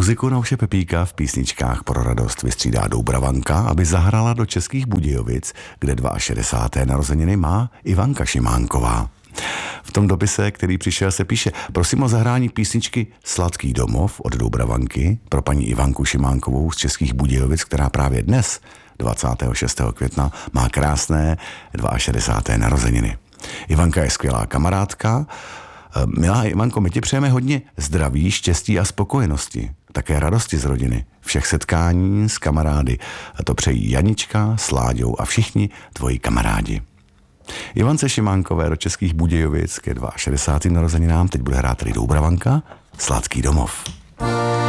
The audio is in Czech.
Muziku Nouše Pepíka v písničkách pro radost vystřídá Doubravanka, aby zahrala do Českých Budějovic, kde 62. narozeniny má Ivanka Šimánková. V tom dopise, který přišel, se píše: prosím o zahrání písničky Sladký domov od Doubravanky pro paní Ivanku Šimánkovou z Českých Budějovic, která právě dnes, 26. května, má krásné 62. narozeniny. Ivanka je skvělá kamarádka. Milá Ivanko, my ti přejeme hodně zdraví, štěstí a spokojenosti. Také radosti z rodiny, všech setkání s kamarády. A to přejí Janička s Láďou a všichni tvoji kamarádi. Ivance Šimánkové do Českých Budějovic ke 62. narozeninám teď bude hrát tady Doubravanka Sladký domov.